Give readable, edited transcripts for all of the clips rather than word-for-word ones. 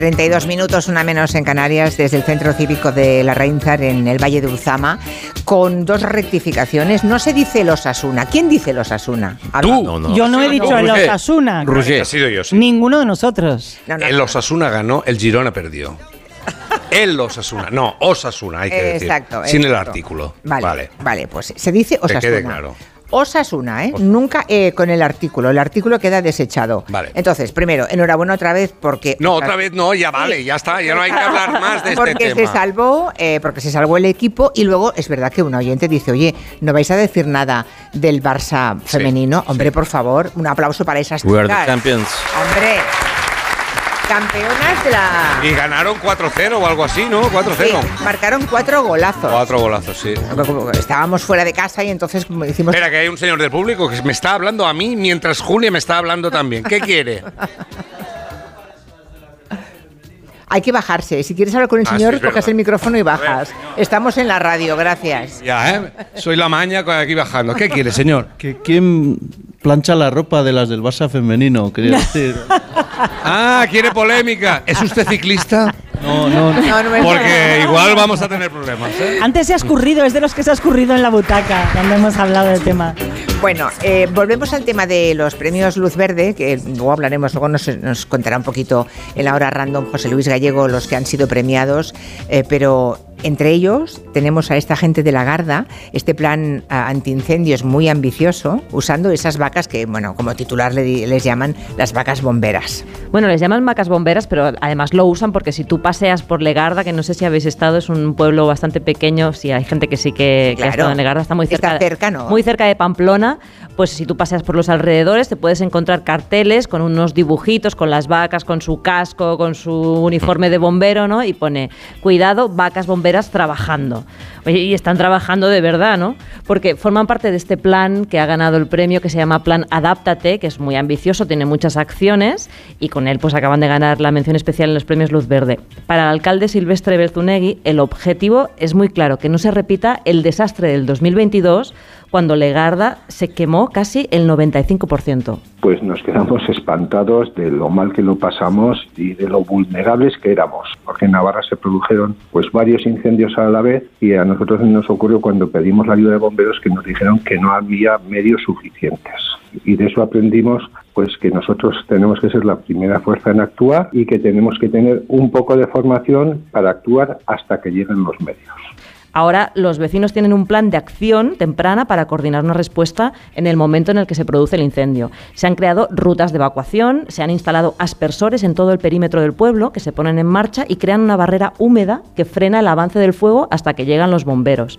32 minutos, una menos en Canarias, desde el Centro Cívico de Larraínzar, en el Valle de Uzama, con 2 rectificaciones. No se dice el Osasuna. ¿Quién dice el Osasuna? ¿Tú? No. Yo no he dicho el Osasuna. Roger. Ha sido yo, sí. Ninguno de nosotros. No. El Osasuna ganó, el Girona perdió. El Osasuna. No, Osasuna, hay que decir. Exacto. Sin el artículo. Vale, pues se dice Osasuna. Que quede claro. Osasuna, nunca con el artículo. El artículo queda desechado. Vale. Entonces, primero, enhorabuena otra vez porque... No, otra vez no, ya vale, ya está, ya no hay que hablar más de este tema. Porque se salvó el equipo y luego es verdad que un oyente dice, oye, ¿no vais a decir nada del Barça femenino? Hombre, por favor, un aplauso para esas chicas. We are the champions. Hombre, campeonas de la... Y ganaron 4-0 o algo así, ¿no? 4-0. Sí, marcaron 4 golazos. 4 golazos, sí. Estábamos fuera de casa y entonces hicimos... Espera, que hay un señor del público que me está hablando a mí mientras Julia me está hablando también. ¿Qué quiere? Hay que bajarse. Si quieres hablar con el señor, sí, coges el micrófono y bajas. Estamos en la radio, gracias. Ya, soy la maña aquí bajando. ¿Qué quiere, señor? ¿Quién plancha la ropa de las del Barça femenino? Quería decir. Quiere polémica. ¿Es usted ciclista? No. Porque igual vamos a tener problemas, ¿eh? Antes se ha escurrido, es de los que se ha escurrido en la butaca cuando hemos hablado del tema. Bueno, volvemos al tema de los premios Luz Verde, que luego hablaremos, luego nos contará un poquito en la hora random José Luis Gallego los que han sido premiados, pero entre ellos tenemos a esta gente de la Garda, este plan antiincendios muy ambicioso, usando esas vacas que, bueno, como titular les llaman las vacas bomberas. Bueno, les llaman vacas bomberas, pero además lo usan porque si tú paseas por Legarda, que no sé si habéis estado, es un pueblo bastante pequeño, si hay gente que sí que ha estado en Legarda, está muy cerca, ¿no? Muy cerca de Pamplona, pues si tú paseas por los alrededores te puedes encontrar carteles con unos dibujitos, con las vacas, con su casco, con su uniforme de bombero, ¿no? Y pone, cuidado, vacas bomberas trabajando. Oye, y están trabajando de verdad, ¿no? Porque forman parte de este plan que ha ganado el premio, que se llama Plan Adáptate, que es muy ambicioso, tiene muchas acciones y con él pues acaban de ganar la mención especial en los premios Luz Verde. Para el alcalde Silvestre Belzunegui, el objetivo es muy claro, que no se repita el desastre del 2022, cuando Legarda se quemó casi el 95%. Pues nos quedamos espantados de lo mal que lo pasamos y de lo vulnerables que éramos, porque en Navarra se produjeron pues varios incendios a la vez y a nosotros nos ocurrió cuando pedimos la ayuda de bomberos que nos dijeron que no había medios suficientes. Y de eso aprendimos pues que nosotros tenemos que ser la primera fuerza en actuar y que tenemos que tener un poco de formación para actuar hasta que lleguen los medios. Ahora los vecinos tienen un plan de acción temprana para coordinar una respuesta en el momento en el que se produce el incendio. Se han creado rutas de evacuación, se han instalado aspersores en todo el perímetro del pueblo que se ponen en marcha y crean una barrera húmeda que frena el avance del fuego hasta que llegan los bomberos.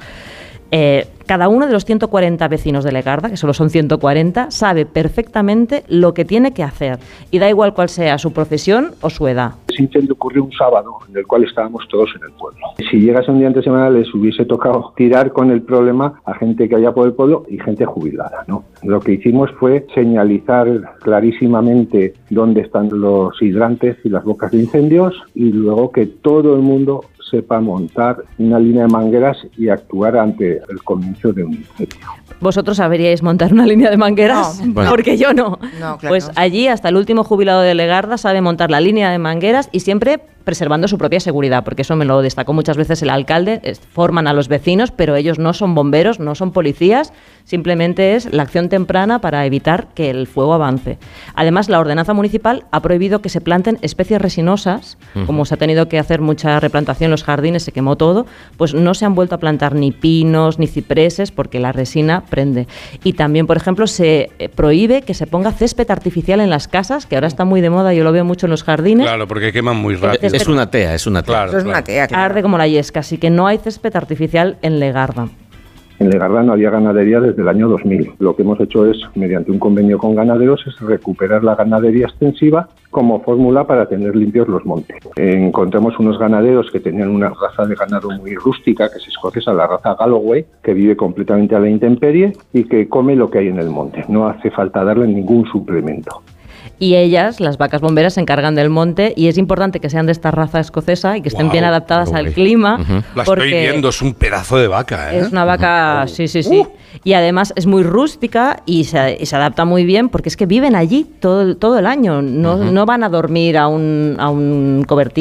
Cada uno de los 140 vecinos de Legarda, que solo son 140, sabe perfectamente lo que tiene que hacer y da igual cuál sea su profesión o su edad. Ese incendio ocurrió un sábado en el cual estábamos todos en el pueblo. Si llegase un día entre semana les hubiese tocado tirar con el problema a gente que había por el pueblo y gente jubilada, ¿no? Lo que hicimos fue señalizar clarísimamente dónde están los hidrantes y las bocas de incendios y luego que todo el mundo sepa montar una línea de mangueras y actuar ante el comienzo de un incendio. ¿Vosotros sabríais montar una línea de mangueras? No, bueno. Porque yo no. No, claro. Pues allí hasta el último jubilado de Legarda sabe montar la línea de mangueras y siempre preservando su propia seguridad, porque eso me lo destacó muchas veces el alcalde. Forman a los vecinos, pero ellos no son bomberos, no son policías, simplemente es la acción temprana para evitar que el fuego avance. Además, la ordenanza municipal ha prohibido que se planten especies resinosas, como se ha tenido que hacer mucha replantación en los jardines, se quemó todo, pues no se han vuelto a plantar ni pinos ni cipreses porque la resina prende. Y también, por ejemplo, se prohíbe que se ponga césped artificial en las casas, que ahora está muy de moda, yo lo veo mucho en los jardines. Claro, porque queman muy rápido. Es una tea. Claro, es una tea, claro. Arde como la yesca, así que no hay césped artificial en Legarda. En Legarda no había ganadería desde el año 2000. Lo que hemos hecho es, mediante un convenio con ganaderos, es recuperar la ganadería extensiva como fórmula para tener limpios los montes. Encontramos unos ganaderos que tenían una raza de ganado muy rústica, que es escocesa, la raza Galloway, que vive completamente a la intemperie y que come lo que hay en el monte. No hace falta darle ningún suplemento. y ellas, las vacas bomberas, se encargan del monte y es importante que sean de esta raza escocesa y que estén bien adaptadas al clima. La estoy viendo, es un pedazo de vaca, ¿eh? Es una vaca, sí. Y además es muy rústica y se adapta muy bien porque es que viven allí todo el año, no van a dormir a un cobertizo